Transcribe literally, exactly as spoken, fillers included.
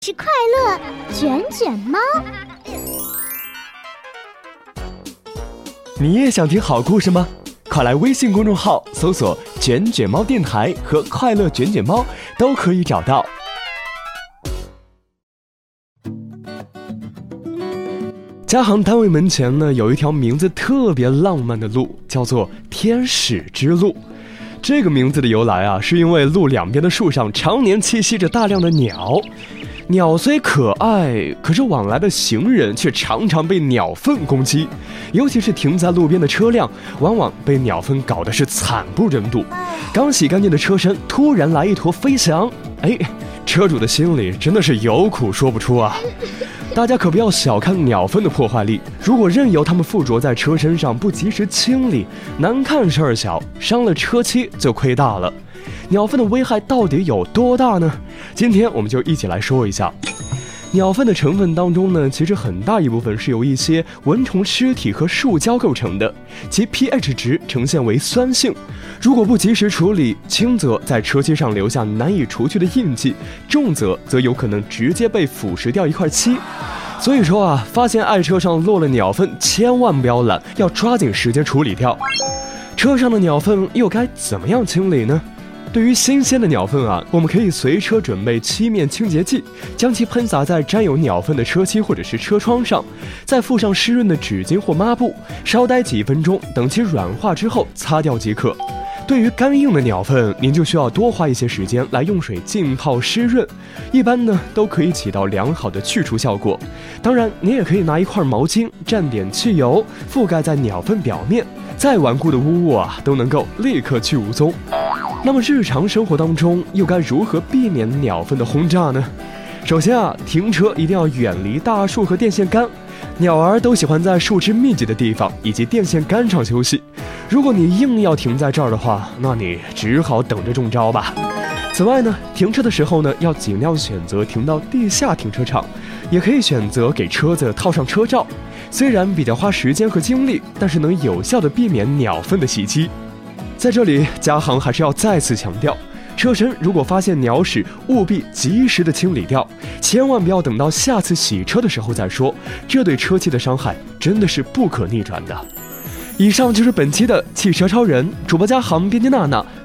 是快乐卷卷猫。 你也想听好故事吗？快来微信公众号搜索卷卷猫电台和快乐卷卷猫，都可以找到。家行单位门前呢，有一条名字特别浪漫的路，叫做天使之路。这个名字的由来啊，是因为路两边的树上常年栖息着大量的鸟。鸟虽可爱，可是往来的行人却常常被鸟粪攻击，尤其是停在路边的车辆，往往被鸟粪搞得是惨不忍睹。刚洗干净的车身突然来一坨飞翔，哎，车主的心里真的是有苦说不出啊。大家可不要小看鸟粪的破坏力，如果任由它们附着在车身上，不及时清理，难看事儿小，伤了车漆就亏大了。鸟粪的危害到底有多大呢？今天我们就一起来说一下。鸟粪的成分当中呢，其实很大一部分是由一些蚊虫尸体和树胶构成的，其 pH 值呈现为酸性。如果不及时处理，轻则在车漆上留下难以除去的印记，重则则有可能直接被腐蚀掉一块漆。所以说啊，发现爱车上落了鸟粪，千万不要懒，要抓紧时间处理掉。车上的鸟粪又该怎么样清理呢？对于新鲜的鸟粪啊，我们可以随车准备漆面清洁剂，将其喷洒在沾有鸟粪的车漆或者是车窗上，再附上湿润的纸巾或抹布，稍待几分钟，等其软化之后擦掉即可。对于干硬的鸟粪，您就需要多花一些时间来用水浸泡湿润，一般呢都可以起到良好的去除效果。当然，您也可以拿一块毛巾蘸点汽油，覆盖在鸟粪表面，再顽固的污物啊都能够立刻去无踪。那么日常生活当中又该如何避免鸟粪的轰炸呢？首先啊，停车一定要远离大树和电线杆，鸟儿都喜欢在树枝密集的地方以及电线杆上休息。如果你硬要停在这儿的话，那你只好等着中招吧。此外呢，停车的时候呢，要尽量选择停到地下停车场，也可以选择给车子套上车罩，虽然比较花时间和精力，但是能有效的避免鸟粪的袭击。在这里，家行还是要再次强调，车身如果发现鸟屎，务必及时的清理掉，千万不要等到下次洗车的时候再说，这对车漆的伤害真的是不可逆转的。以上就是本期的汽车超人，主播家行编辑娜娜，